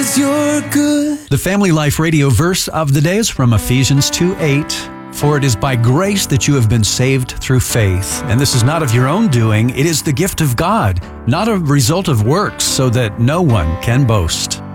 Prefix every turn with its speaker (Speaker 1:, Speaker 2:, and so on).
Speaker 1: 'cause you're good.
Speaker 2: The Family Life Radio verse of the day is from Ephesians 2:8. For it is by grace that you have been saved through faith. And this is not of your own doing, it is the gift of God, not a result of works, so that no one can boast.